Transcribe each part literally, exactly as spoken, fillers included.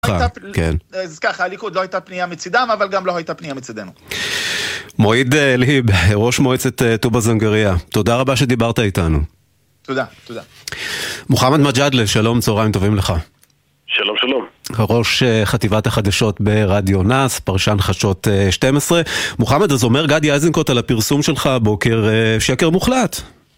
כן. אז ככה, הליכוד לא הייתה פנייה מצידם, אבל גם לא הייתה פנייה מצידנו. מועיד ליב, ראש מועצת טובא זנגריה, תודה רבה שדיברת איתנו. תודה, תודה. מוחמד מג'אדלה, שלום, צהריים טובים לך. שלום, שלום. ראש חטיבת החדשות ברדיו נאס, פרשן חדשות שתים עשרה. מוחמד, אז אומר גדי איזנקוט על הפרסום שלך הבוקר שקר מוחלט.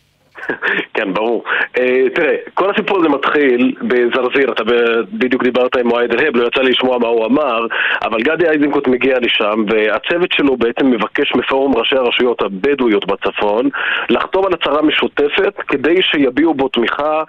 כן, ברור. תראה, כל הסיפור הזה מתחיל בזרזיר, אתה בדיוק דיברת עם מועד להב, לא יצא לי לשמוע מה הוא אמר, אבל גדי איזנקוט מגיע לשם, והצוות שלו בעצם מבקש מפורום ראשי הרשויות הבדואיות בצפון, לחתום על הצהרה משותפת, כדי שיביעו בו תמיכה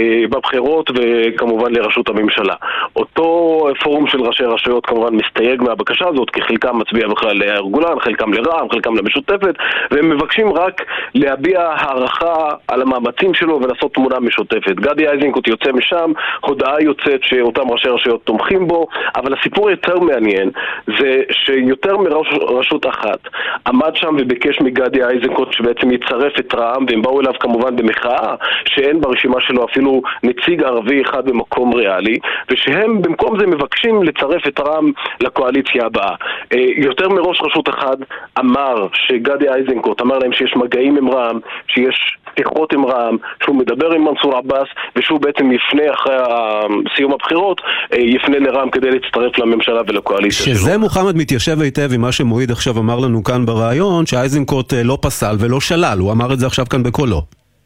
בבחירות וכמובן לראשות הממשלה. אותו פורום של ראשי הרשויות כמובן מסתייג מהבקשה הזאת, כי חלקם מצביע בכלל לארגולן, חלקם לרע"מ, חלקם למשותפת, והם מבקשים רק להביע הערכה על המאמצים שלו ולעשות תמונה משותפת. גדי איזנקוט יוצא משם, הודעה יוצאת שאותם ראשי רשויות תומכים בו, אבל הסיפור יותר מעניין זה שיותר מרשות אחת עמד שם וביקש מגדי איזנקוט שבעצם יצרף את רע"מ, והם באו אליו כמובן במחאה שאין ברשימה שלו אפילו נציג ערבי אחד במקום ריאלי, ושהם במקום זה מבקשים לצרף את רע"מ לקואליציה הבאה. יותר מראש רשות אחד אמר שגדי איזנקוט אמר להם שיש מגעים עם רע"מ, שיש שיחות עם רע"מ, שהוא מדבר עם מנסור עבאס, ושהוא בעצם יפנה אחרי סיום הבחירות, יפנה לרע"מ כדי להצטרף לממשלה ולקואליציה שלו. שזה מוחמד מתיישב היטב עם מה שמועיד עכשיו אמר לנו כאן ברעיון, שאיזנקוט לא פסל ולא שלל, הוא אמר את זה עכשיו כאן בקולו.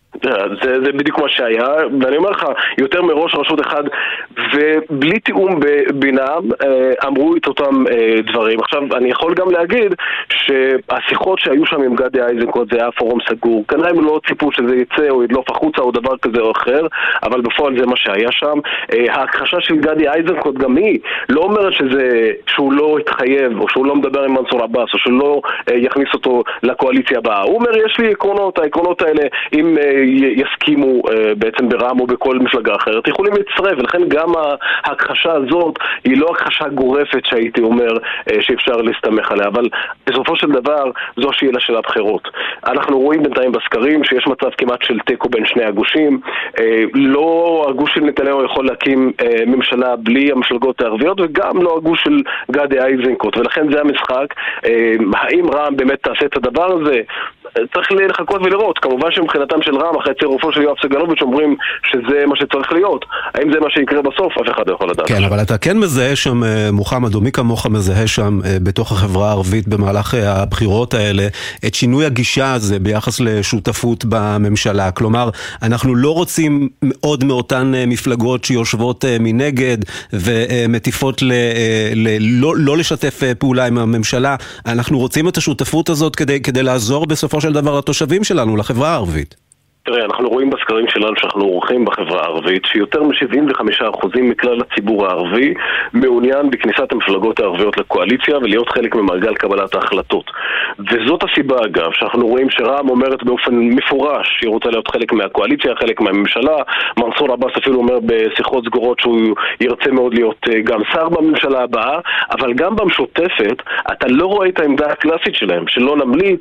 זה, זה בדיוק מה שהיה, ואני אומר לך, יותר מראש רשות אחד ובלי תיאום בינם אמרו את אותם דברים. עכשיו אני יכול גם להגיד שהשיחות שהיו שם עם גדי איזנקוט זה היה פורום סגור, כנראה הם לא ציפו שזה יצא או ידלוף החוצה או דבר כזה או אחר, אבל בפועל זה מה שהיה שם. ההכחשה של גדי איזנקוט גם היא לא אומרת שזה, שהוא לא התחייב או שהוא לא מדבר עם מנסור עבאס או שהוא לא יכניס אותו לקואליציה הבאה. הוא אומר יש לי עקרונות, העקרונות האלה אם יסכימו בעצם ברע"מ או בכל מפלגה אחרת יכולים להצטרף, ולכן גם ההכחשה הזאת היא לא הכחשה גורפת שהייתי אומר שאפשר להסתמך עליה, אבל בסופו של דבר זו השאלה של הבחירות. אנחנו רואים בינתיים בסקרים שיש מצב כמעט של טקו בין שני הגושים, לא הגוש של נתניהו יכול להקים ממשלה בלי המפלגות הערביות וגם לא הגוש של גדי איזנקוט, ולכן זה המשחק. האם רע"מ באמת תעשה את הדבר הזה? צריך לחכות ולראות. כמובן שמבחינתם של רע"מ אחרי צירופו של יואב סגלוביץ' אומרים שזה מה שצריך להיות. האם זה מה שיקרה בסוף? אף אחד לא יכול לדעת. כן, אבל אתה כן מזהה שם, מוחמד, או מי כמוך מזהה שם בתוך החברה הערבית במהלך הבחירות האלה את שינוי הגישה הזה ביחס לשותפות בממשלה. כלומר, אנחנו לא רוצים עוד מאותן מפלגות שיושבות מנגד ומטיפות ל, ל, לא, לא לשתף פעולה עם הממשלה. אנחנו רוצים את השותפות הזאת כדי, כדי לעזור בסופו של דבר לתושבים שלנו, לחברה הערבית. תראה, אנחנו רואים בסקרים שלנו שאנחנו עורכים בחברה הערבית שיותר מ-שבעים וחמישה אחוז מכלל הציבור הערבי מעוניין בכניסת המפלגות הערביות לקואליציה ולהיות חלק ממעגל קבלת ההחלטות. וזאת הסיבה אגב שאנחנו רואים שרע"מ אומרת באופן מפורש שהיא רוצה להיות חלק מהקואליציה, חלק מהממשלה. מנסור עבאס אפילו אומר בשיחות סגורות שהוא ירצה מאוד להיות גם שר בממשלה הבאה, אבל גם במשותפת אתה לא רואה את העמדה הקלאסית שלהם, שלא נמליץ,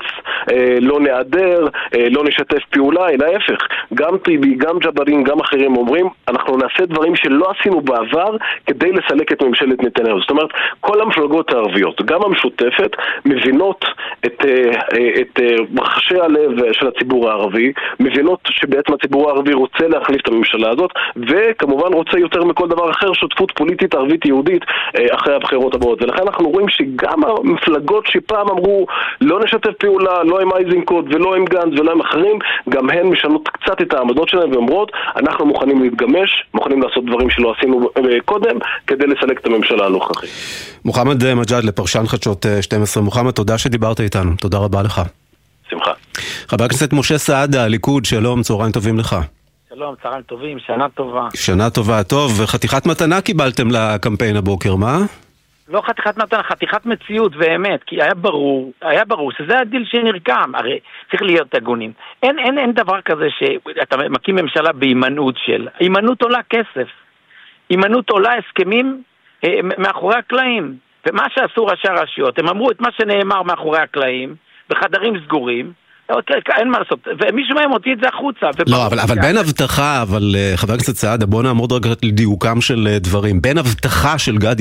לא נעדר, לא נשתף פעולה, אלא ההפך. גם טיבי, גם ג'בארין, גם אחרים אומרים, אנחנו נעשה דברים שלא עשינו בעבר כדי לסלק את ממשלת נתניהו. זאת אומרת, כל המפלגות הערביות, גם המשותפת, מבינות את, את רחשי הלב של הציבור הערבי, מבינות שבעצם הציבור הערבי רוצה להחליף את הממשלה הזאת, וכמובן רוצה יותר מכל דבר אחר שותפות פוליטית ערבית יהודית אחרי הבחירות הבאות. ולכן אנחנו רואים שגם המפלגות שפעם אמרו לא נשתף פעולה, לא עם איזנקוט ולא עם גנץ ולא עם אחרים, גם הן משנות קצת את העמדות שלהם ואומרות, אנחנו מוכנים להתגמש, מוכנים לעשות דברים שלא עשינו קודם, כדי לסלק את הממשלה הנוכחית. מוחמד מג'אדלה, פרשן חדשות שתים עשרה. מוחמד, תודה שדיברת איתנו. תודה רבה לך. שמחה. חבר הכנסת משה סעדה, הליכוד, שלום, צהריים טובים לך. שלום, צהריים טובים, שנה טובה. שנה טובה, טוב. וחתיכת מתנה קיבלתם לקמפיין הבוקר, מה? לא חתיכת מתנה, חתיכת מציאות ואמת, כי היה ברור, היה ברור שזה הדיל שנרקם, הרי צריך להיות הגונים. אין, אין, אין דבר כזה שאתה מקים ממשלה בהימנעות של, הימנעות עולה כסף, הימנעות עולה הסכמים אה, מאחורי הקלעים, ומה שעשו ראשי הרשויות, הם אמרו את מה שנאמר מאחורי הקלעים, בחדרים סגורים, אין מה לעשות, ומישהו מהם הוציא את זה החוצה. לא, אבל, אבל בין הבטחה, אבל חבר הכנסת סעדה, בוא נעמוד רגע לדיוקם של דברים, בין הבטחה של גדי